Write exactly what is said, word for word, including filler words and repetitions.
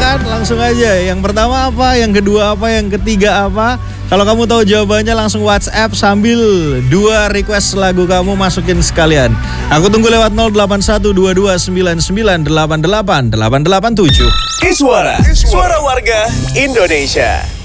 kan? Langsung aja. Yang pertama apa, yang kedua apa, yang ketiga apa? Kalau kamu tahu jawabannya langsung WhatsApp sambil dua request lagu kamu masukin sekalian. Aku tunggu lewat nol delapan satu dua dua sembilan sembilan delapan delapan delapan delapan tujuh. Kiswara, suara warga Indonesia.